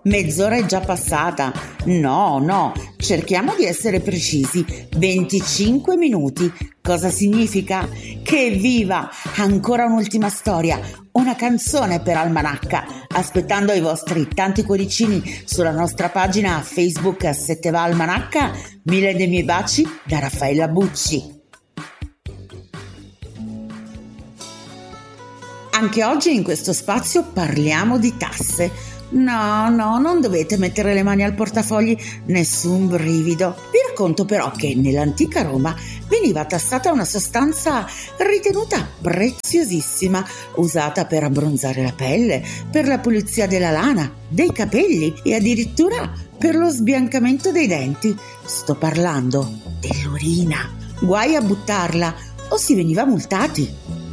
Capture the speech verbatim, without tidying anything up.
Mezz'ora è già passata. No, no, cerchiamo di essere precisi. venticinque minuti. Cosa significa? Che viva! Ancora un'ultima storia, una canzone per Almanacca, aspettando i vostri tanti cuoricini sulla nostra pagina Facebook Se te va Almanacca. Mille dei miei baci da Raffaella Bucci. Anche oggi in questo spazio parliamo di tasse. No, no, non dovete mettere le mani al portafogli, nessun brivido. Vi racconto però che nell'antica Roma veniva tassata una sostanza ritenuta preziosissima, usata per abbronzare la pelle, per la pulizia della lana, dei capelli e addirittura per lo sbiancamento dei denti. Sto parlando dell'urina. Guai a buttarla o si veniva multati.